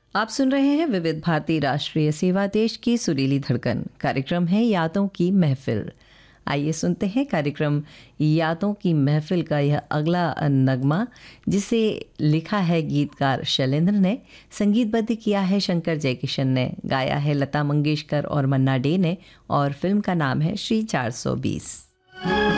आप सुन रहे हैं विविध भारती राष्ट्रीय सेवा देश की सुरीली धड़कन। कार्यक्रम है यादों की महफिल। आइए सुनते हैं कार्यक्रम यादों की महफिल का यह अगला नगमा, जिसे लिखा है गीतकार शैलेंद्र ने, संगीतबद्ध किया है शंकर जयकिशन ने, गाया है लता मंगेशकर और मन्ना डे ने, और फिल्म का नाम है श्री 420।